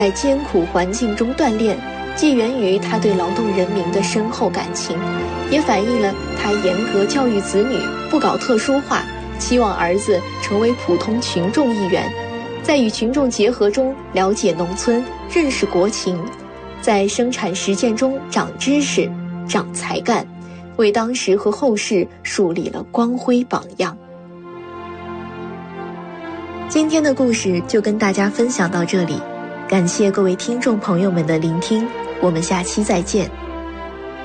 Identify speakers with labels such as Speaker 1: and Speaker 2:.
Speaker 1: 在艰苦环境中锻炼，既源于他对劳动人民的深厚感情，也反映了他严格教育子女，不搞特殊化，期望儿子成为普通群众一员，在与群众结合中了解农村，认识国情，在生产实践中长知识、长才干，为当时和后世树立了光辉榜样。今天的故事就跟大家分享到这里，感谢各位听众朋友们的聆听，我们下期再见。